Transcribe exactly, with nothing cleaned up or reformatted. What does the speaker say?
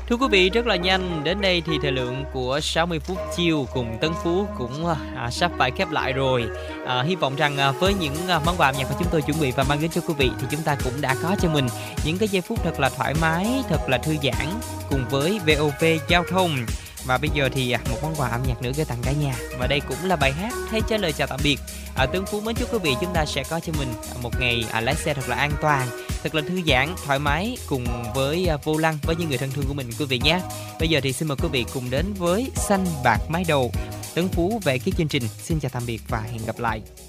Thưa quý vị, rất là nhanh, đến đây thì thời lượng của sáu mươi phút chill cùng Tấn Phú cũng à, sắp phải khép lại rồi. À, hy vọng rằng à, với những à, món quà âm nhạc mà chúng tôi chuẩn bị và mang đến cho quý vị thì chúng ta cũng đã có cho mình những cái giây phút thật là thoải mái, thật là thư giãn cùng với vê o vê Giao thông. Và bây giờ thì à, một món quà âm nhạc nữa gửi tặng cả nhà. Và đây cũng là bài hát thay cho lời chào tạm biệt. À, Tấn Phú mến chúc quý vị chúng ta sẽ có cho mình một ngày à, lái xe thật là an toàn, thật là thư giãn, thoải mái cùng với à, vô lăng với những người thân thương của mình quý vị nhé. Bây giờ thì xin mời quý vị cùng đến với Xanh Bạc Mái Đầu. Tấn Phú về cái chương trình. Xin chào tạm biệt và hẹn gặp lại.